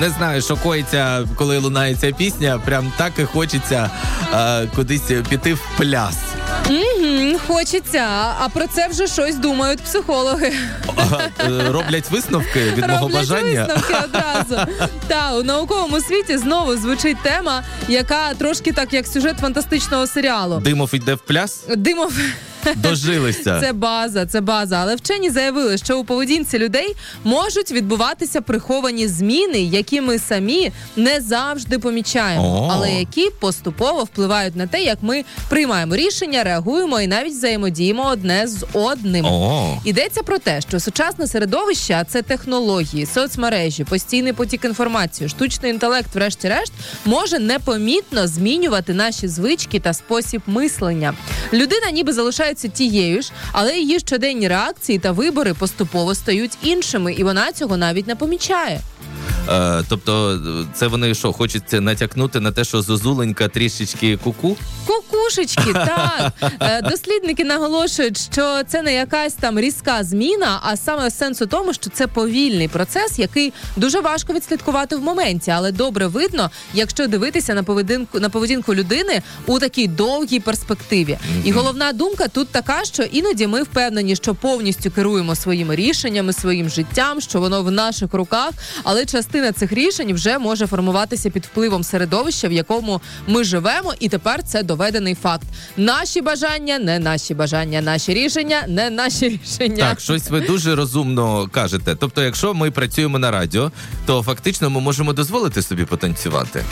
Не знаю, що коїться, коли лунає ця пісня, прям так і хочеться кудись піти в пляс. Хочеться, а про це вже щось думають психологи. Роблять висновки від мого бажання? Роблять висновки одразу. Та, у науковому світі знову звучить тема, яка трошки так, як сюжет фантастичного серіалу. Димов йде в пляс? Димов... Дожилися. Це база. Але вчені заявили, що у поведінці людей можуть відбуватися приховані зміни, які ми самі не завжди помічаємо, але які поступово впливають на те, як ми приймаємо рішення, реагуємо і навіть взаємодіємо одне з одним. Йдеться про те, що сучасне середовище, а це технології, соцмережі, постійний потік інформації, штучний інтелект, врешті-решт, може непомітно змінювати наші звички та спосіб мислення. Людина ніби залишається тією ж, але її щоденні реакції та вибори поступово стають іншими, і вона цього навіть не помічає. Тобто, це вони що, хочуть натякнути на те, що Зозуленька трішечки куку? Кукушечки, так. Дослідники наголошують, що це не якась там різка зміна, а саме сенс у тому, що це повільний процес, який дуже важко відслідкувати в моменті, але добре видно, якщо дивитися на поведінку людини у такій довгій перспективі. І головна думка тут така, що іноді ми впевнені, що повністю керуємо своїми рішеннями, своїм життям, що воно в наших руках, але частина цих рішень вже може формуватися під впливом середовища, в якому ми живемо, і тепер це доведений факт. Наші бажання, не наші бажання, наші рішення, не наші рішення. Так, щось ви дуже розумно кажете. Тобто, якщо ми працюємо на радіо, то фактично ми можемо дозволити собі потанцювати.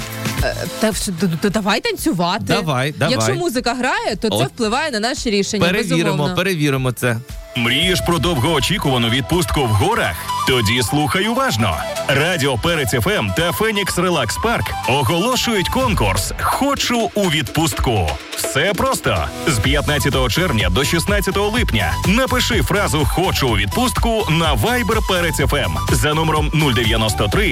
Давай танцювати. Давай. Якщо музика грає, то це впливає на наші рішення. Перевіримо це. Мрієш про довгоочікувану відпустку в горах? Тоді слухай уважно. Радіо Перець ФМ та Фенікс Релакс Парк оголошують конкурс «Хочу у відпустку». Все просто. З 15 червня до 16 липня напиши фразу «Хочу у відпустку» на Viber Перець ФМ за номером 093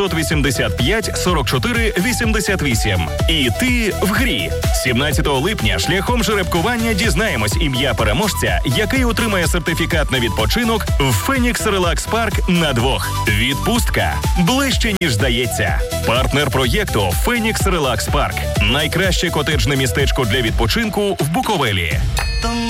585 44 88. І ти в грі. 17 липня шляхом жеребкування дізнаємось ім'я переможця, який отримає сертифікат на відпочинок в Фенікс Релакс Парк на двох. Відпустка ближче, ніж здається. Партнер проєкту Фенікс Релакс Парк. Найкраще котеджне містечко для відпочинку в Буковелі.